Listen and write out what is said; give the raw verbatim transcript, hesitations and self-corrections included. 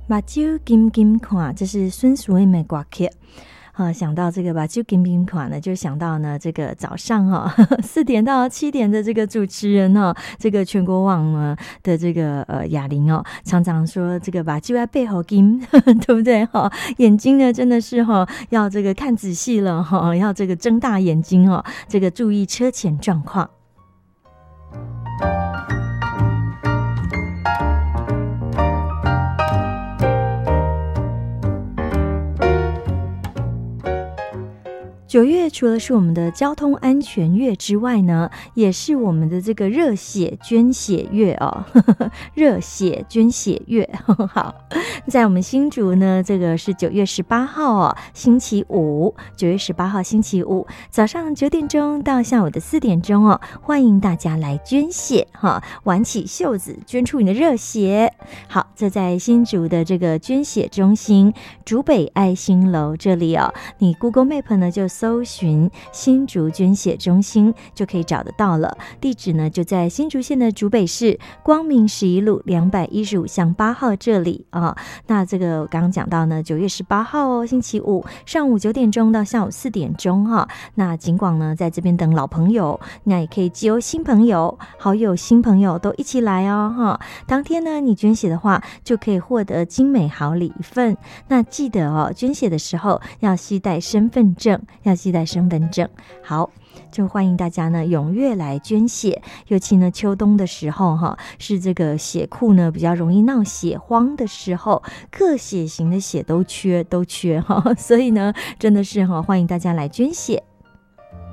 目睭金金看，这是孙淑燕的歌曲。啊，想到这个吧，就金金款呢，就想到呢，这个早上哈、哦、四点到七点的这个主持人哈、哦，这个全国网呢的这个呃雅玲哦，常常说这个吧，就要背后金，对不对哈、哦？眼睛呢真的是哈、哦、要这个看仔细了哈、哦，要这个睁大眼睛哦，这个注意车前状况。九月除了是我们的交通安全月之外呢，也是我们的这个热血捐血月哦，热血捐血月。好，在我们新竹呢，这个是九月十八号哦，星期五，九月十八号星期五早上九点钟到下午的四点钟哦，欢迎大家来捐血哈，挽起袖子捐出你的热血。好，这在新竹的这个捐血中心竹北爱心楼这里哦，你 Google Map 呢就搜寻新竹捐血中心就可以找得到了，地址呢就在新竹县的竹北市光明十一路两百一十五巷八号这里啊。那这个我刚刚讲到呢，九月十八号哦，星期五上午九点钟到下午四点钟哈。那尽管呢在这边等老朋友，那也可以揪新朋友、好友、新朋友都一起来哦哈。当天呢你捐血的话，就可以获得精美好礼一份。那记得哦，捐血的时候要携带身份证，要携带身份证。好，就欢迎大家呢踊跃来捐血，尤其呢秋冬的时候哈，是这个血库呢比较容易闹血荒的时候，各血型的血都缺都缺哈，所以呢真的是哈欢迎大家来捐血。